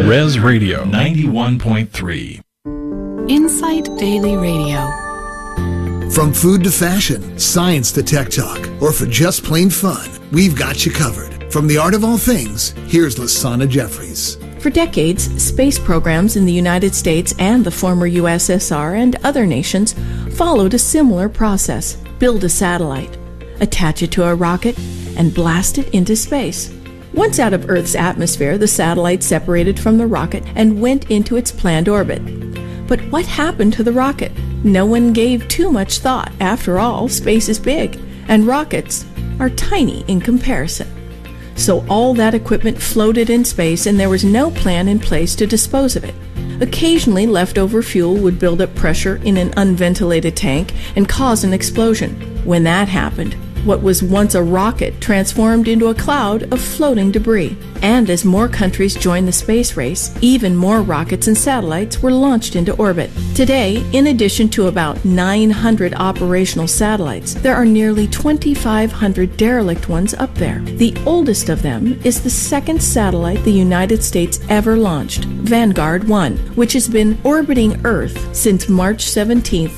Res Radio 91.3. Insight Daily Radio. From food to fashion, science to tech talk, or for just plain fun, we've got you covered. From the art of all things, here's Lasana Jeffries. For decades, space programs in the United States and the former USSR and other nations followed a similar process. Build a satellite, attach it to a rocket, and blast it into space. Once out of Earth's atmosphere, the satellite separated from the rocket and went into its planned orbit. But what happened to the rocket? No one gave too much thought. After all, space is big, and rockets are tiny in comparison. So all that equipment floated in space, and there was no plan in place to dispose of it. Occasionally, leftover fuel would build up pressure in an unventilated tank and cause an explosion. When that happened, what was once a rocket transformed into a cloud of floating debris. And as more countries joined the space race, even more rockets and satellites were launched into orbit. Today, in addition to about 900 operational satellites, there are nearly 2,500 derelict ones up there. The oldest of them is the second satellite the United States ever launched, Vanguard 1, which has been orbiting Earth since March 17,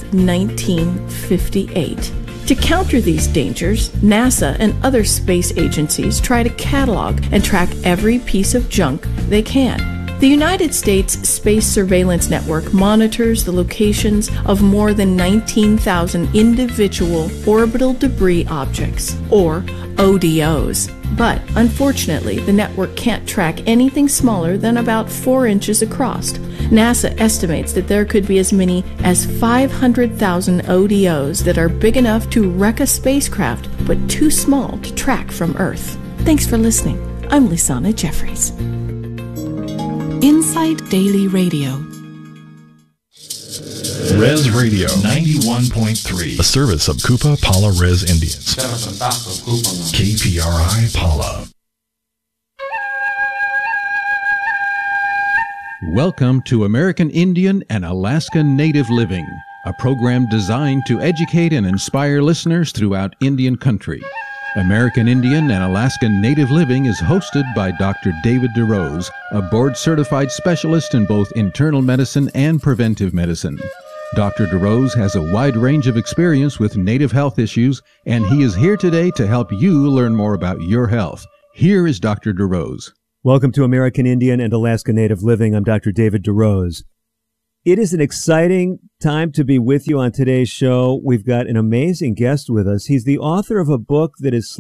1958. To counter these dangers, NASA and other space agencies try to catalog and track every piece of junk they can. The United States Space Surveillance Network monitors the locations of more than 19,000 individual orbital debris objects, or ODOs. But unfortunately, the network can't track anything smaller than about 4 inches across. NASA estimates that there could be as many as 500,000 ODOs that are big enough to wreck a spacecraft, but too small to track from Earth. Thanks for listening. I'm Lasana Jeffries. Insight Daily Radio. Res Radio 91.3. A service of Kupa Pala Res Indians. KPRI Pala. Welcome to American Indian and Alaska Native Living, a program designed to educate and inspire listeners throughout Indian country. American Indian and Alaska Native Living is hosted by Dr. David DeRose, a board-certified specialist in both internal medicine and preventive medicine. Dr. DeRose has a wide range of experience with Native health issues, and he is here today to help you learn more about your health. Here is Dr. DeRose. Welcome to American Indian and Alaska Native Living. I'm Dr. David DeRose. It is an exciting time to be with you on today's show. We've got an amazing guest with us. He's the author of a book that is